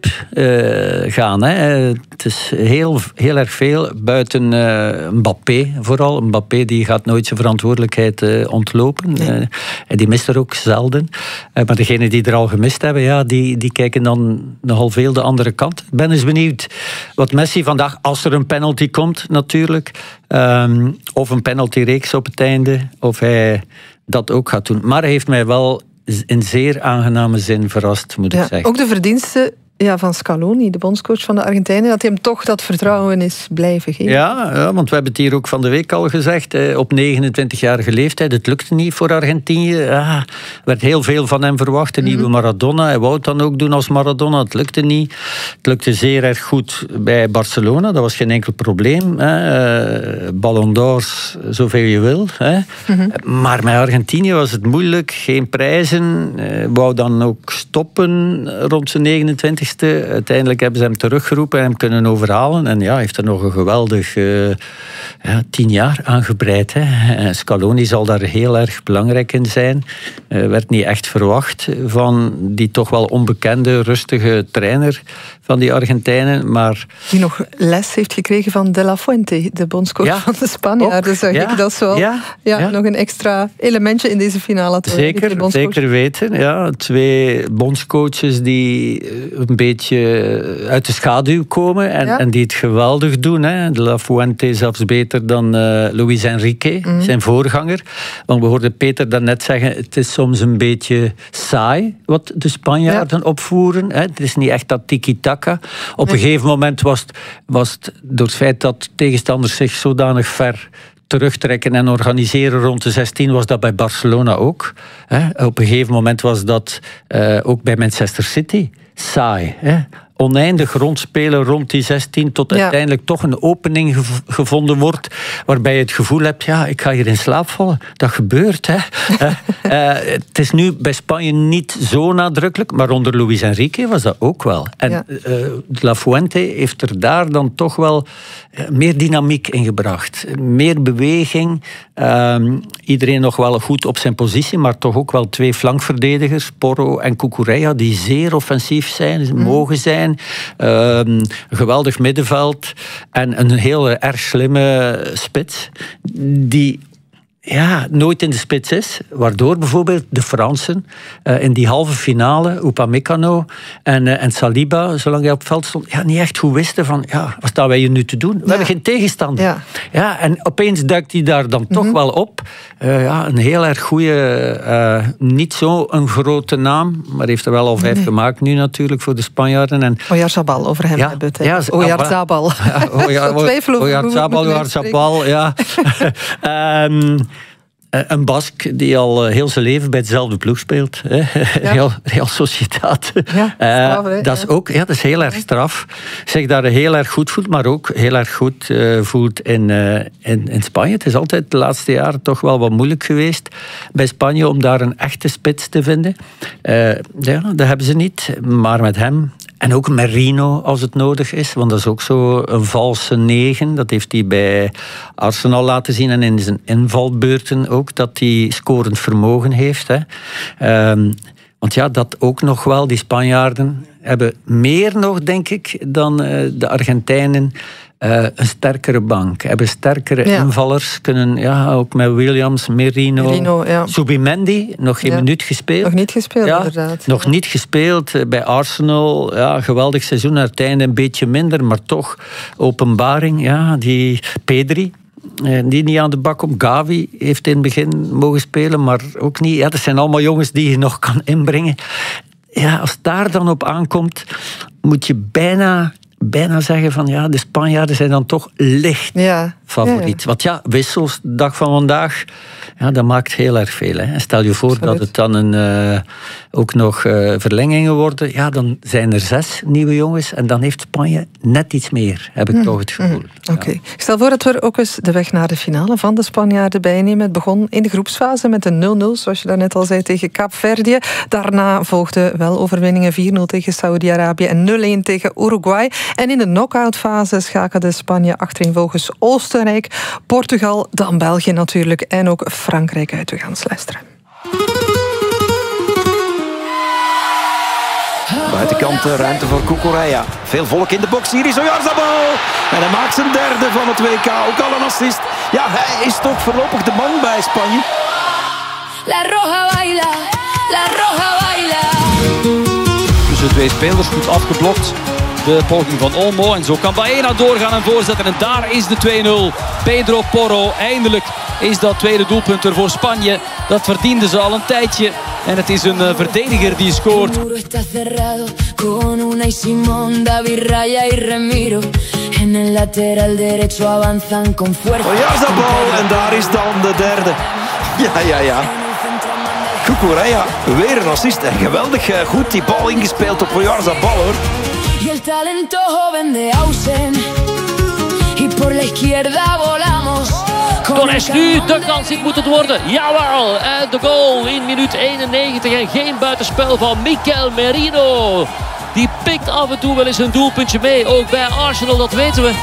uh, gaan. Hè. Het is heel, heel erg veel buiten uh, Mbappé vooral. Mbappé die gaat nooit zijn verantwoordelijkheid uh, ontlopen. Nee. Uh, en die mist er ook zelden. Uh, maar degenen die er al gemist hebben, ja, die, die kijken dan nogal veel de andere kant. Ik ben eens benieuwd wat Messi vandaag, als er een penalty komt natuurlijk, um, of een penaltyreeks op het einde, of hij dat ook gaat doen. Maar hij heeft mij wel in zeer aangename zin verrast, moet ja, ik zeggen. Ook de verdiensten ja, van Scaloni, de bondscoach van de Argentijnen, dat hij hem toch dat vertrouwen is blijven geven. Ja, ja, want we hebben het hier ook van de week al gezegd. Eh, op negenentwintigjarige leeftijd, het lukte niet voor Argentinië. Er werd heel veel van hem verwacht, de nieuwe Maradona. Hij wou het dan ook doen als Maradona, het lukte niet. Het lukte zeer erg goed bij Barcelona, dat was geen enkel probleem. Hè. Ballon d'Ors, zoveel je wil. Hè. Mm-hmm. Maar met Argentinië was het moeilijk, geen prijzen. Hij wou dan ook stoppen rond zijn negenentwintig. Uiteindelijk hebben ze hem teruggeroepen en hem kunnen overhalen. En ja, hij heeft er nog een geweldig uh, ja, tien jaar aan gebreid. Hè. En Scaloni zal daar heel erg belangrijk in zijn. Uh, werd niet echt verwacht van die toch wel onbekende, rustige trainer van die Argentijnen. Maar die nog les heeft gekregen van De La Fuente, de bondscoach ja, van de Spanjaarden. Dus ja, ik dat is wel ja, ja, ja. nog een extra elementje in deze finale. Zeker, zeker weten. Ja. Twee bondscoaches die een beetje uit de schaduw komen en, ja. en die het geweldig doen. Hè. De La Fuente zelfs beter dan uh, Luis Enrique, mm. zijn voorganger. Want we hoorden Peter daarnet zeggen, het is soms een beetje saai wat de Spanjaarden ja. opvoeren. Hè. Het is niet echt dat tiki-taka. Op nee. een gegeven moment was het, was het door het feit dat tegenstanders zich zodanig ver terugtrekken en organiseren rond de zestien, was dat bij Barcelona ook. Hè. Op een gegeven moment was dat uh, ook bij Manchester City saai. Hè? oneindig rondspelen rond die zestien tot Ja. uiteindelijk toch een opening gev- gevonden wordt waarbij je het gevoel hebt, ja, ik ga hier in slaap vallen. Dat gebeurt, hè. uh, uh, het is nu bij Spanje niet zo nadrukkelijk, maar onder Luis Enrique was dat ook wel. En Ja. uh, La Fuente heeft er daar dan toch wel uh, meer dynamiek in gebracht. Meer beweging. Um, iedereen nog wel goed op zijn positie, maar toch ook wel twee flankverdedigers, Porro en Cucurella, die zeer offensief zijn, mm. mogen zijn. Um, een geweldig middenveld en een heel erg slimme spits die ja, nooit in de spits is. Waardoor bijvoorbeeld de Fransen uh, in die halve finale, Upamecano en, uh, en Saliba, zolang hij op het veld stond, ja, niet echt goed wisten van, ja, wat staan wij hier nu te doen? We ja. hebben geen tegenstander. Ja. Ja, en opeens duikt hij daar dan toch mm-hmm. wel op. Uh, ja, een heel erg goede, uh, niet zo een grote naam, maar heeft er wel al vijf nee. gemaakt nu natuurlijk voor de Spanjaarden. En Oyarzabal, over hem ja, hebben we het. Ja, Oyarzabal. Ja, Oyarzabal, Oyarzabal, ja. um, Een Bask die al heel zijn leven bij dezelfde ploeg speelt. Hè. Ja. Real, Real Sociedad. Ja, straf, uh, dat is ook, ja, dat is heel erg straf. Zich daar heel erg goed voelt, maar ook heel erg goed uh, voelt in, uh, in, in Spanje. Het is altijd de laatste jaren toch wel wat moeilijk geweest bij Spanje om daar een echte spits te vinden. Uh, ja, dat hebben ze niet, maar met hem. En ook Merino als het nodig is, want dat is ook zo een valse negen. Dat heeft hij bij Arsenal laten zien en in zijn invalbeurten ook, dat hij scorend vermogen heeft. Hè. Um, want ja, dat ook nog wel, die Spanjaarden hebben meer nog, denk ik, dan uh, de Argentijnen. Uh, een sterkere bank, hebben sterkere ja. invallers, kunnen ja, ook met Williams, Merino, Merino ja. Subimendi, nog geen ja. minuut gespeeld. Nog niet gespeeld, ja, inderdaad. Nog ja. niet gespeeld bij Arsenal, ja, geweldig seizoen, uiteindelijk een beetje minder, maar toch openbaring, ja, die Pedri, die niet aan de bak komt. Gavi heeft in het begin mogen spelen, maar ook niet. Ja, dat zijn allemaal jongens die je nog kan inbrengen. Ja, als het daar dan op aankomt, moet je bijna... bijna zeggen van ja, de Spanjaarden zijn dan toch licht ja. favoriet. Ja, ja. Want ja, wissels, de dag van vandaag, ja, dat maakt heel erg veel. Hè. En stel je voor Absoluut. dat het dan een, uh, ook nog uh, verlengingen worden, ja, dan zijn er zes nieuwe jongens en dan heeft Spanje net iets meer, heb ik mm. toch het gevoel. Mm. Oké. Okay. Ja. Stel voor dat we ook eens de weg naar de finale van de Spanjaarden bijnemen. Het begon in de groepsfase met een nul nul, zoals je daarnet al zei, tegen Kaapverdië. Daarna volgden wel overwinningen vier nul tegen Saudi-Arabië en nul een tegen Uruguay. En in de knock-outfase schakelde Spanje achtereenvolgens Oostenrijk, Portugal, dan België natuurlijk en ook Frankrijk uit. We gaan eens luisteren. Buitenkant ruimte voor Cucurella. Veel volk in de box. Hier is Oyarzabal. En hij maakt zijn derde van het W K. Ook al een assist. Ja, hij is toch voorlopig de man bij Spanje. La Roja baila. La Roja baila. Tussen twee spelers goed afgeblokt. De poging van Olmo. En zo kan Baena doorgaan en voorzetten. En daar is de twee nul. Pedro Porro. Eindelijk is dat tweede doelpunt er voor Spanje. Dat verdienden ze al een tijdje. En het is een uh, verdediger die scoort. Oyarzabal en daar is dan de derde. Ja, ja, ja. Cucurella, weer een assist. En geweldig uh, goed die bal ingespeeld op Oyarzabal, hoor. Y el talento joven de Ausen. Y por la izquierda volamos. Torres nu, de kans moet het worden. Jawel, en de goal in minuut eenennegentig. En geen buitenspel van Mikel Merino. Die pikt af en toe wel eens een doelpuntje mee. Ook bij Arsenal, dat weten we.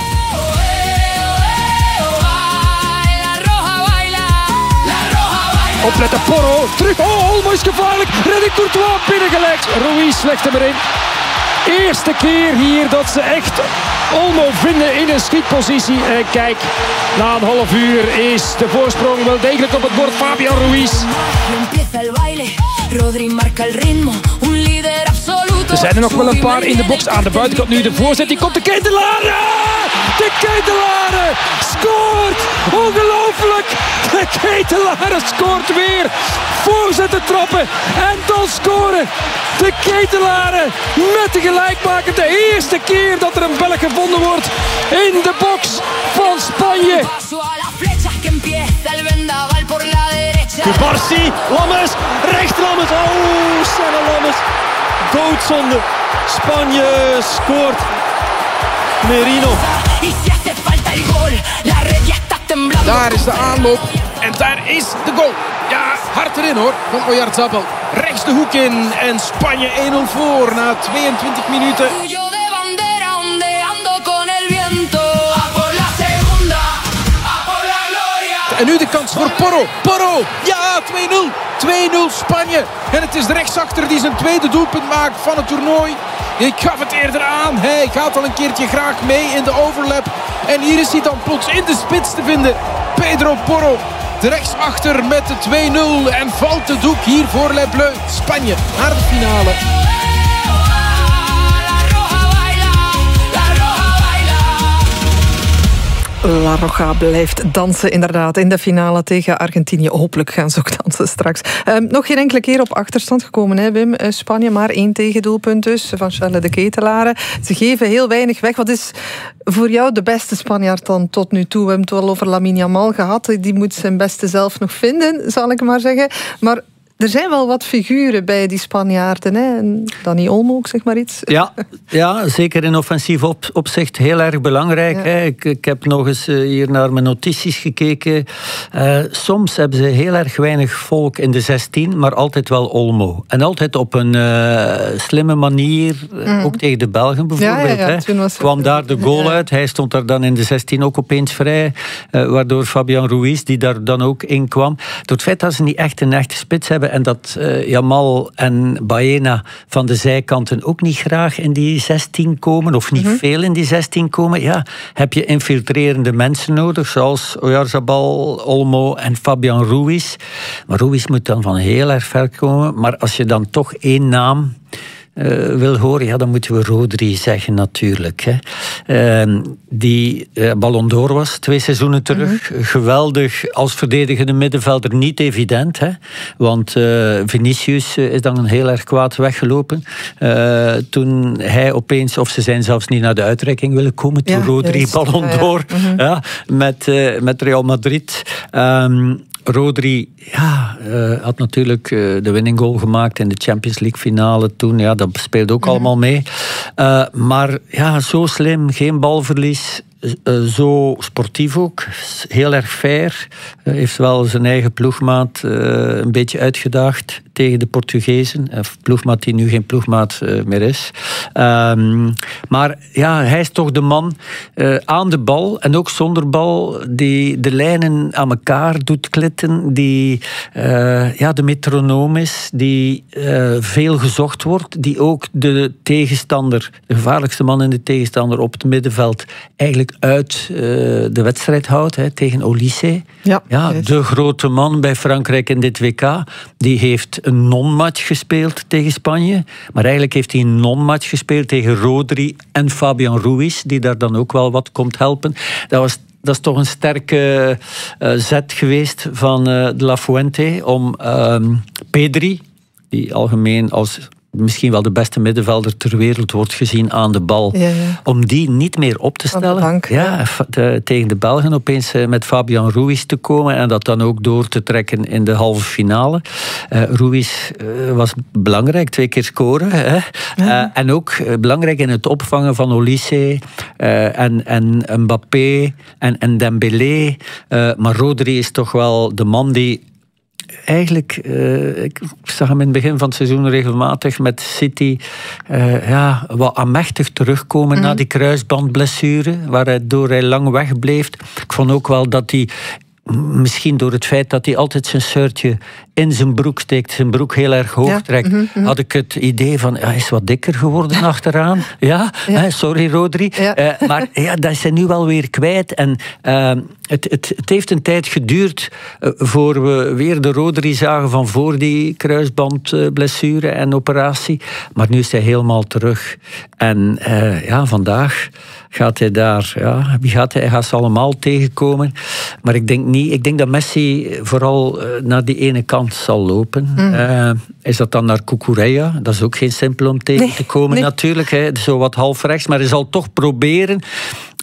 Opletten, Porro, terug. Oh, Olmo is gevaarlijk. Redding Courtois binnengelegd. Ruiz legt hem erin. Eerste keer hier dat ze echt Olmo vinden in een schietpositie. En kijk, na een half uur is de voorsprong wel degelijk op het bord. Fabian Ruiz. Er zijn er nog wel een paar in de box. Aan de buitenkant nu de voorzet. Die komt de Ketelare. De Ketelare scoort. Ongelooflijk. De Ketelare scoort weer. Voorzetten trappen en dan scoren. De Ketelare met de gelijkmaker. De eerste keer dat er een Belg gevonden wordt in de box van Spanje. Cubarsí, Lammers, rechts Lammers. Oh, Senne Lammers. doodzonde. Spanje scoort. Merino. Daar is de aanloop. En daar is de goal. Ja, hard erin hoor, van Oyarzabal. Rechts de hoek in. En Spanje één nul voor na tweeëntwintig minuten. En nu de kans voor Porro. Porro, ja, twee nul. twee nul Spanje. En het is de rechtsachter die zijn tweede doelpunt maakt van het toernooi. Ik gaf het eerder aan. Hij gaat al een keertje graag mee in de overlap. En hier is hij dan plots in de spits te vinden. Pedro Porro, de rechtsachter met de twee nul. En valt de doek hier voor Les Bleus. Spanje naar de finale. La Roja blijft dansen, inderdaad. In de finale tegen Argentinië. Hopelijk gaan ze ook dansen straks. Um, nog geen enkele keer op achterstand gekomen, hè, Wim? Uh, Spanje maar één tegendoelpunt dus, van Charles de Ketelaere. Ze geven heel weinig weg. Wat is voor jou de beste Spanjaard dan tot nu toe? We hebben het wel over Lamine Yamal gehad. Die moet zijn beste zelf nog vinden, zal ik maar zeggen. Maar er zijn wel wat figuren bij die Spanjaarden. Hè? Dani Olmo, zeg maar iets. Ja, ja, zeker in offensief op, opzicht heel erg belangrijk. Ja. Hè. Ik, ik heb nog eens uh, hier naar mijn notities gekeken. Uh, soms hebben ze heel erg weinig volk in de zestien, maar altijd wel Olmo. En altijd op een uh, slimme manier, mm. ook tegen de Belgen bijvoorbeeld. Ja, ja, ja. Hè. Kwam daar de goal ja. uit. Hij stond daar dan in de zestien ook opeens vrij. Uh, waardoor Fabian Ruiz, die daar dan ook in kwam. Door het feit dat ze niet echt een echte spits hebben en dat uh, Yamal en Baena van de zijkanten ook niet graag in die zestien komen, of niet mm-hmm. veel in die zestien komen, ja, heb je infiltrerende mensen nodig, zoals Oyarzabal, Olmo en Fabian Ruiz. Maar Ruiz moet dan van heel erg ver komen. Maar als je dan toch één naam Uh, wil horen, ja, dan moeten we Rodri zeggen natuurlijk. Hè. Uh, die uh, Ballon d'Or was twee seizoenen terug. Mm-hmm. Geweldig als verdedigende middenvelder, niet evident. Hè. Want uh, Vinicius is dan heel erg kwaad weggelopen. Uh, toen hij opeens, of ze zijn zelfs niet naar de uitreiking willen komen, toen ja, Rodri juist. Ballon d'Or ja, ja. Mm-hmm. ja, met, uh, met Real Madrid. Um, Rodri ja, uh, had natuurlijk uh, de winning goal gemaakt in de Champions League finale toen. Ja, dat speelde ook mm. allemaal mee. Uh, maar ja, zo slim, geen balverlies. Uh, zo sportief ook. Heel erg fair. Uh, heeft wel zijn eigen ploegmaat uh, een beetje uitgedaagd tegen de Portugezen. Een ploegmaat die nu geen ploegmaat uh, meer is. Um, maar ja, hij is toch de man uh, aan de bal en ook zonder bal die de lijnen aan elkaar doet klitten. Die uh, ja, de metronoom is. Die uh, veel gezocht wordt. Die ook de tegenstander, de gevaarlijkste man in de tegenstander op het middenveld, eigenlijk uit uh, de wedstrijd houdt, hè, tegen Olise. Ja, ja, de grote man bij Frankrijk in dit W K. Die heeft een non-match gespeeld tegen Spanje. Maar eigenlijk heeft hij een non-match gespeeld tegen Rodri en Fabian Ruiz, die daar dan ook wel wat komt helpen. Dat was Dat is toch een sterke uh, zet geweest van uh, De La Fuente om uh, Pedri, die algemeen als misschien wel de beste middenvelder ter wereld wordt gezien aan de bal, ja, ja. om die niet meer op te stellen. Bank, ja, ja. De, tegen de Belgen opeens met Fabian Ruiz te komen en dat dan ook door te trekken in de halve finale. Uh, Ruiz uh, was belangrijk, twee keer scoren. Hè. Ja. Uh, en ook uh, belangrijk in het opvangen van Olise uh, en, en Mbappé en, en Dembélé. Uh, maar Rodri is toch wel de man die eigenlijk, uh, ik zag hem in het begin van het seizoen regelmatig met City uh, ja, wat aanmächtig terugkomen mm. na die kruisbandblessure, waardoor hij lang wegbleef. Ik vond ook wel dat hij, misschien door het feit dat hij altijd zijn shirtje in zijn broek steekt, zijn broek heel erg hoog ja. trekt, mm-hmm, mm-hmm. had ik het idee van, hij is wat dikker geworden achteraan. Ja, ja. Hè, sorry Rodri. Ja. Uh, maar ja, dat is hij nu wel weer kwijt. En uh, het, het, het heeft een tijd geduurd uh, voor we weer de Rodri zagen van voor die kruisbandblessure en operatie. Maar nu is hij helemaal terug. En uh, ja, vandaag gaat hij daar, ja, wie gaat hij? Hij gaat ze allemaal tegenkomen. Maar ik denk niet, ik denk dat Messi vooral uh, naar die ene kant zal lopen. Mm. Uh, is dat dan naar Cucurella? Dat is ook geen simpel om tegen nee, te komen nee. natuurlijk. Hè. Zo wat half rechts. Maar hij zal toch proberen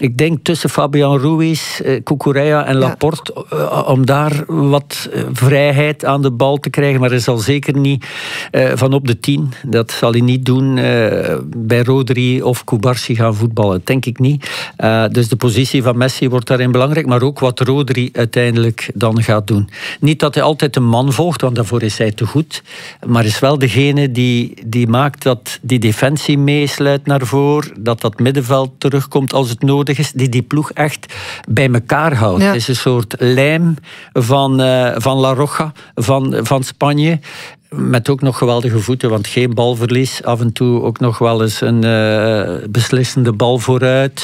ik denk tussen Fabian Ruiz, uh, Cucurella en Laporte, ja. uh, om daar wat uh, vrijheid aan de bal te krijgen. Maar hij zal zeker niet uh, van op de tien. Dat zal hij niet doen uh, bij Rodri of Cubarsi gaan voetballen. Denk ik niet. Uh, dus de positie van Messi wordt daarin belangrijk. Maar ook wat Rodri uiteindelijk dan gaat doen. Niet dat hij altijd een man volgt, want daarvoor is hij te goed. Maar is wel degene die, die maakt dat die defensie meesluit naar voren. Dat dat middenveld terugkomt als het nodig is. Die die ploeg echt bij elkaar houdt. Ja. Het is een soort lijm van, uh, van La Roja, van, van Spanje. Met ook nog geweldige voeten, want geen balverlies. Af en toe ook nog wel eens een uh, beslissende bal vooruit.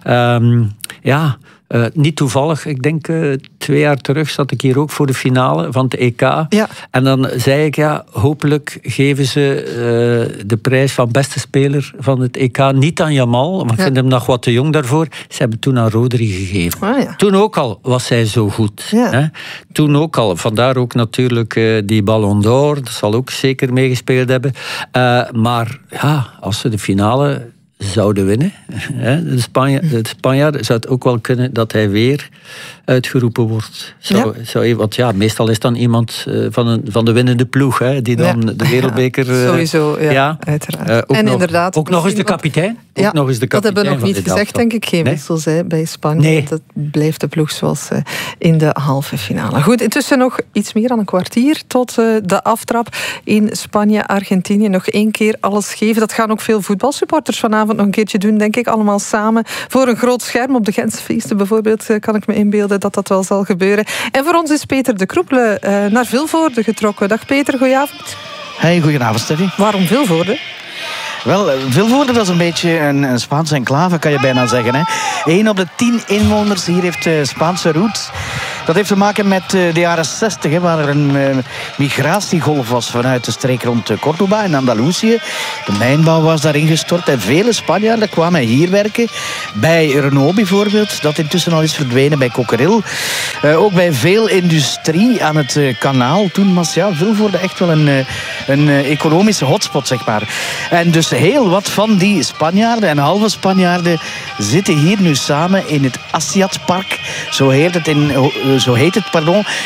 Um, ja... Uh, niet toevallig, ik denk uh, twee jaar terug zat ik hier ook voor de finale van het E K. Ja. En dan zei ik, ja, hopelijk geven ze uh, de prijs van beste speler van het E K niet aan Yamal, want ik ja. vind hem nog wat te jong daarvoor. Ze hebben toen aan Rodri gegeven. Ah, ja. Toen ook al was hij zo goed. Ja. Hè? Toen ook al, vandaar ook natuurlijk uh, die Ballon d'Or, dat zal ook zeker meegespeeld hebben. Uh, maar ja, als ze de finale zouden winnen, de, Spanja, de Spanjaard, zou het ook wel kunnen dat hij weer uitgeroepen wordt. Zou, ja. Zou, want ja, meestal is dan iemand van, een, van de winnende ploeg, hè, die dan ja. de wereldbeker... Ja, sowieso, ja, ja. uiteraard. Uh, ook en nog, inderdaad... Ook nog eens de kapitein. Ook ja, nog eens de kapitein dat hebben we nog niet gezegd, denk ik. Geen nee? wissels hè, bij Spanje. Nee. Dat blijft de ploeg zoals uh, in de halve finale. Goed, intussen nog iets meer dan een kwartier tot uh, de aftrap in Spanje-Argentinië. Nog één keer alles geven. Dat gaan ook veel voetbalsupporters vanavond nog een keertje doen, denk ik. Allemaal samen voor een groot scherm. Op de Gentse feesten bijvoorbeeld uh, kan ik me inbeelden dat dat wel zal gebeuren. En voor ons is Peter de Kroepele uh, naar Vilvoorde getrokken. Dag Peter, goedenavond. Hey, goedenavond Steffi. Waarom Vilvoorde? Wel, Vilvoorde, dat is een beetje een, een Spaanse enclave, kan je bijna zeggen. Hè. Eén op de tien inwoners hier heeft uh, Spaanse roots. Dat heeft te maken met uh, de jaren zestig, hè, waar er een uh, migratiegolf was vanuit de streek rond uh, Córdoba in Andalusië. De mijnbouw was daarin gestort en vele Spanjaarden kwamen hier werken. Bij Renault bijvoorbeeld, dat intussen al is verdwenen, bij Cockerill. Uh, ook bij veel industrie aan het uh, kanaal. Toen was ja, Vilvoorde echt wel een, uh, een uh, economische hotspot, zeg maar. En dus heel wat van die Spanjaarden en halve Spanjaarden zitten hier nu samen in het Asiatpark. Zo heet het, in, zo heet het pardon.